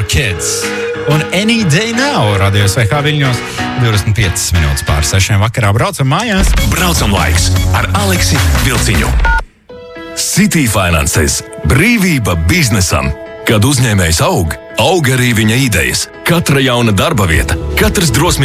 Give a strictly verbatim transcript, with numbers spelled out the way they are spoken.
Kids. Un Any Day Now Radio S V H Viļņos divdesmit piecas minūtes pār sešiem vakarā. Braucam mājās. Braucam laiks ar Aleksi Vilciņu. City Finances. Brīvība biznesam. Kad uzņēmējs aug, aug arī viņa idejas. Katra jauna darba vieta, katrs drosmīgs